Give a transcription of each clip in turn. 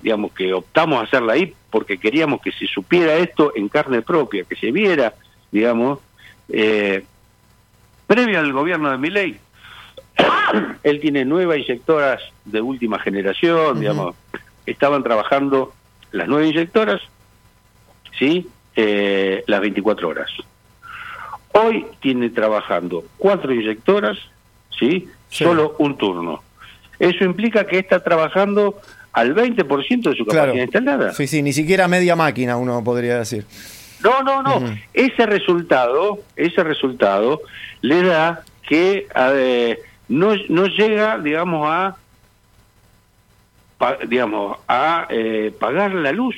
digamos, que optamos a hacerla ahí porque queríamos que se supiera esto en carne propia, que se viera, digamos, previo al gobierno de Milei. Él tiene 9 inyectoras de última generación, digamos, estaban trabajando las 9 inyectoras, ¿sí? Las 24 horas. Hoy tiene trabajando 4 inyectoras, ¿sí? Solo un turno. Eso implica que está trabajando al 20% de su capacidad instalada. Sí, ni siquiera media máquina uno podría decir. No. Ese resultado le da que no llega, digamos, a pagar la luz.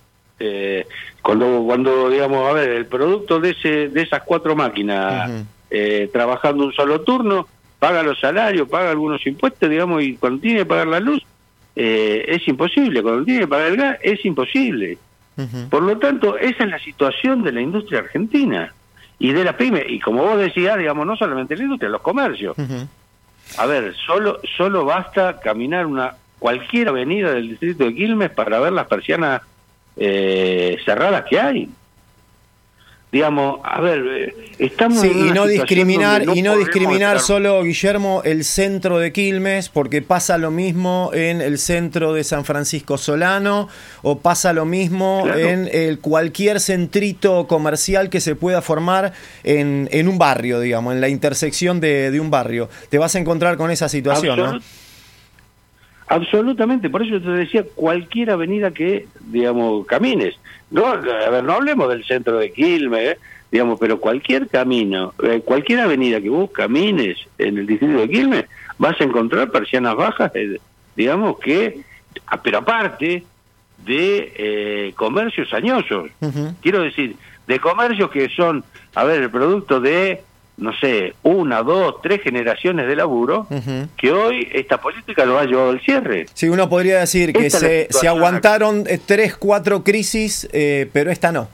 Cuando digamos, a ver, el producto de esas 4 máquinas trabajando un solo turno, paga los salarios, paga algunos impuestos, digamos, y cuando tiene que pagar la luz, es imposible. Cuando tiene que pagar el gas, es imposible. Por lo tanto, esa es la situación de la industria argentina y de la pyme. Y como vos decías, digamos, no solamente la industria, los comercios. A ver, solo basta caminar cualquier avenida del distrito de Quilmes para ver las persianas cerradas que hay. Digamos, a ver, estamos en una y no discriminar solo, Guillermo, el centro de Quilmes, porque pasa lo mismo en el centro de San Francisco Solano, o pasa lo mismo en cualquier centrito comercial que se pueda formar en un barrio, digamos, en la intersección de un barrio. Te vas a encontrar con esa situación, ¿no? Absolutamente, por eso te decía, cualquier avenida que, digamos, camines. No, a ver, no hablemos del centro de Quilmes, digamos, pero cualquier camino, cualquier avenida que vos camines en el distrito de Quilmes, vas a encontrar persianas bajas, digamos que, pero aparte de comercios añosos. Quiero decir, de comercios que son, a ver, el producto de, no sé, 1, 2, 3 generaciones de laburo, que hoy esta política lo ha llevado al cierre. Sí, uno podría decir que se aguantaron 3, 4 crisis, pero esta no.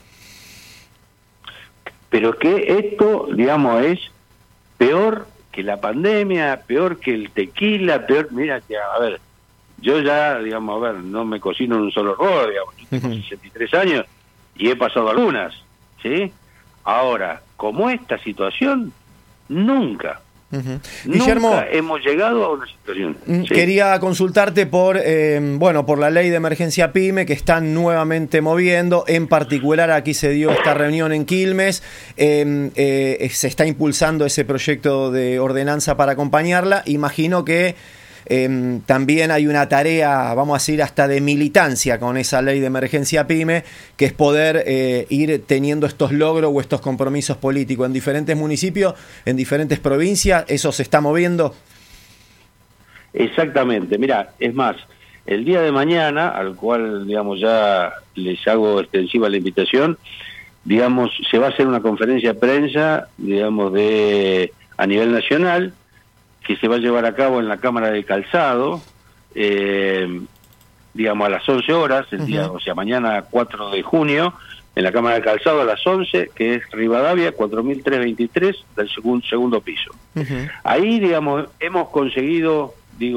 Pero que esto, digamos, es peor que la pandemia, peor que el tequila, peor, mira, que, a ver, yo ya, digamos, a ver, no me cocino en un solo horror, digamos, yo tengo 63 años y he pasado algunas, ¿sí? Ahora, como esta situación, nunca Guillermo, hemos llegado a una situación. Quería consultarte por la ley de emergencia PYME que están nuevamente moviendo. En particular, aquí se dio esta reunión en Quilmes. Se está impulsando ese proyecto de ordenanza para acompañarla. Imagino que también hay una tarea, vamos a decir, hasta de militancia con esa ley de emergencia PYME, que es poder ir teniendo estos logros o estos compromisos políticos en diferentes municipios, en diferentes provincias. ¿Eso se está moviendo? Exactamente. Mira, es más, el día de mañana, al cual, digamos, ya les hago extensiva la invitación, digamos, se va a hacer una conferencia de prensa, digamos, a nivel nacional, que se va a llevar a cabo en la Cámara de Calzado, digamos, a las 11 horas, el día, o sea, mañana 4 de junio, en la Cámara de Calzado a las 11, que es Rivadavia, 4323, del segundo piso. Ahí, digamos, hemos conseguido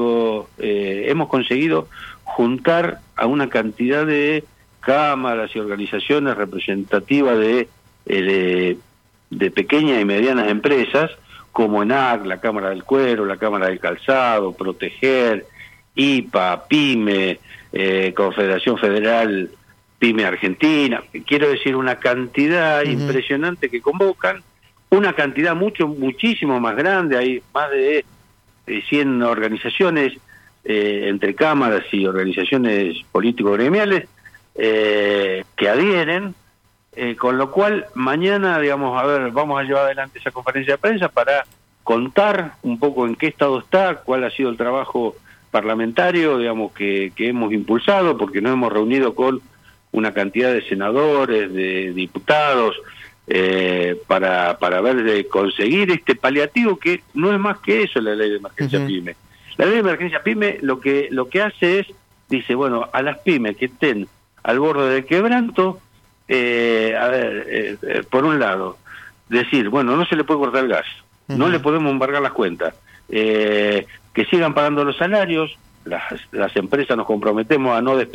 juntar a una cantidad de cámaras y organizaciones representativas de pequeñas y medianas empresas, como ENAC, la Cámara del Cuero, la Cámara del Calzado, Proteger, IPA, PYME, Confederación Federal PYME Argentina. Quiero decir, una cantidad impresionante que convocan, una cantidad muchísimo más grande, hay más de 100 organizaciones entre cámaras y organizaciones político-gremiales que adhieren. Con lo cual, mañana, digamos, vamos a llevar adelante esa conferencia de prensa para contar un poco en qué estado está, cuál ha sido el trabajo parlamentario, digamos, que hemos impulsado, porque nos hemos reunido con una cantidad de senadores, de diputados, para ver de conseguir este paliativo, que no es más que eso la ley de emergencia PYME. La ley de emergencia PYME lo que hace es, dice, bueno, a las pymes que estén al borde del quebranto, por un lado, decir, bueno, no se le puede cortar el gas, no le podemos embargar las cuentas, que sigan pagando los salarios, las empresas nos comprometemos a no despedir